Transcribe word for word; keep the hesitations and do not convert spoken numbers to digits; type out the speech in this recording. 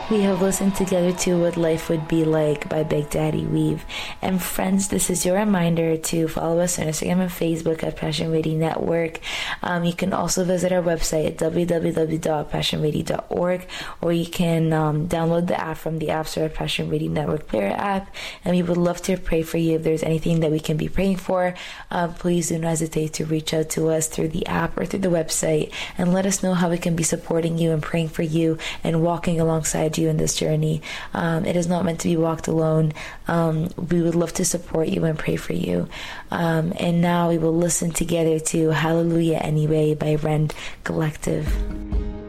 We have listened together to What Life Would Be Like by Big Daddy Weave. And friends, this is your reminder to follow us on Instagram and Facebook at Passion Radio Network. Um, you can also visit our website at w w w dot passion radio dot org, or you can um, download the app from the App Store at Passion Radio Network Player app. And we would love to pray for you. If there's anything that we can be praying for, uh, please do not hesitate to reach out to us through the app or through the website and let us know how we can be supporting you and praying for you and walking alongside you in this journey. Um, it is not meant to be walked alone. Um, we would love to support you and pray for you. Um, and now we will listen together to Hallelujah Anyway by Rend Collective.